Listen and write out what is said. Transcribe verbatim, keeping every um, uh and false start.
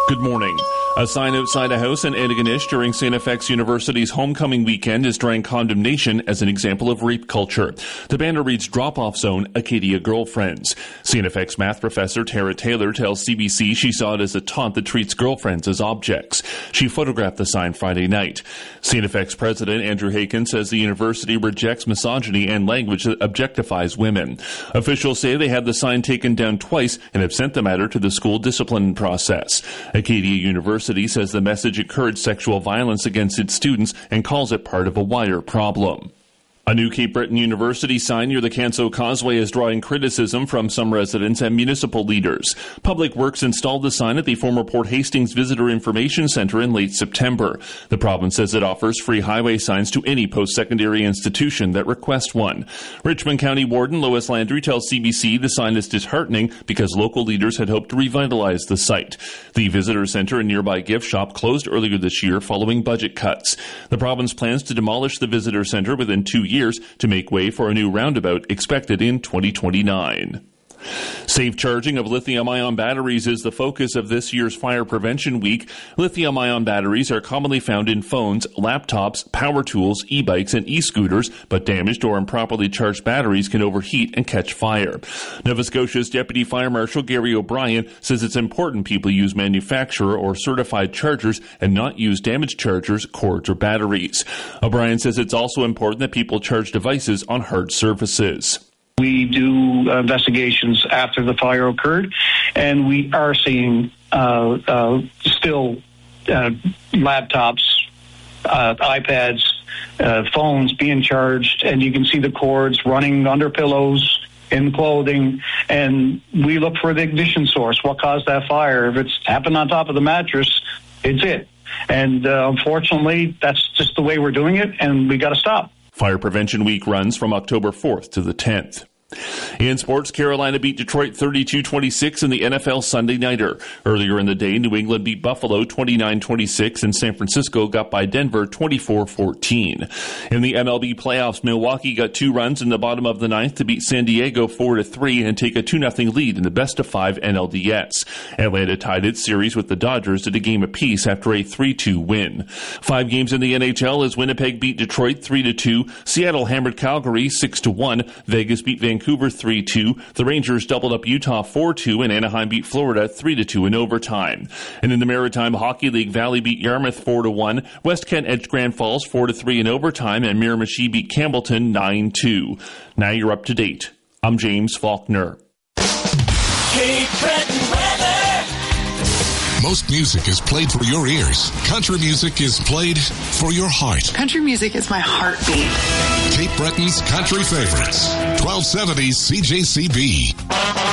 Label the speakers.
Speaker 1: Good morning. A sign outside a house in Antigonish during Saint F X University's homecoming weekend is drawing condemnation as an example of rape culture. The banner reads drop-off zone, Acadia girlfriends. Saint F X math professor Tara Taylor tells C B C she saw it as a taunt that treats girlfriends as objects. She photographed the sign Friday night. Saint F X president Andrew Haken says the university rejects misogyny and language that objectifies women. Officials say they had the sign taken down twice and have sent the matter to the school discipline process. Acadia University says the message encouraged sexual violence against its students and calls it part of a wider problem. A new Cape Breton University sign near the Canso Causeway is drawing criticism from some residents and municipal leaders. Public Works installed the sign at the former Port Hastings Visitor Information Centre in late September. The province says it offers free highway signs to any post-secondary institution that requests one. Richmond County Warden Lois Landry tells C B C the sign is disheartening because local leaders had hoped to revitalize the site. The visitor centre and nearby gift shop closed earlier this year following budget cuts. The province plans to demolish the visitor centre within two years to make way for a new roundabout expected in twenty twenty-nine. Safe charging of lithium-ion batteries is the focus of this year's Fire Prevention Week. Lithium-ion batteries are commonly found in phones, laptops, power tools, e-bikes, and e-scooters, but damaged or improperly charged batteries can overheat and catch fire. Nova Scotia's Deputy Fire Marshal Gary O'Brien says it's important people use manufacturer or certified chargers and not use damaged chargers, cords, or batteries. O'Brien says it's also important that people charge devices on hard surfaces.
Speaker 2: We do investigations after the fire occurred, and we are seeing uh, uh, still uh, laptops, uh, iPads, uh, phones being charged, and you can see the cords running under pillows, in clothing, and we look for the ignition source. What caused that fire? If it's happened on top of the mattress, it's it. And uh, unfortunately, that's just the way we're doing it, and we got to stop.
Speaker 1: Fire Prevention Week runs from October fourth to the tenth. In sports, Carolina beat Detroit thirty-two twenty-six in the N F L Sunday Nighter. Earlier in the day, New England beat Buffalo twenty-nine twenty-six, and San Francisco got by Denver twenty-four fourteen. In the M L B playoffs, Milwaukee got two runs in the bottom of the ninth to beat San Diego four to three and take a two nothing lead in the best of five N L D S. Atlanta tied its series with the Dodgers at a game apiece after a three two win. Five games in the N H L as Winnipeg beat Detroit three to two, Seattle hammered Calgary six to one, Vegas beat Vancouver Vancouver three two. The Rangers doubled up Utah four two, and Anaheim beat Florida three to two in overtime. And in the Maritime Hockey League, Valley beat Yarmouth four to one. West Kent edged Grand Falls four to three in overtime, and Miramichi beat Campbellton nine two. Now you're up to date. I'm James Faulkner.
Speaker 3: Cape Breton weather.
Speaker 4: Most music is played for your ears. Country music is played for your heart.
Speaker 5: Country music is my heartbeat.
Speaker 4: Cape Breton's country favorites. twelve seventy C J C B.